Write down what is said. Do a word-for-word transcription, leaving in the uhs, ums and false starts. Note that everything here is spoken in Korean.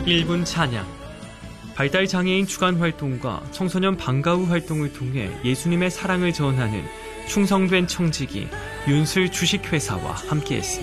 일 분 찬양. 발달장애인 주간 활동과 청소년 방과 후 활동을 통해 예수님의 사랑을 전하는 충성된 청지기 윤슬 주식회사와 함께했습니다.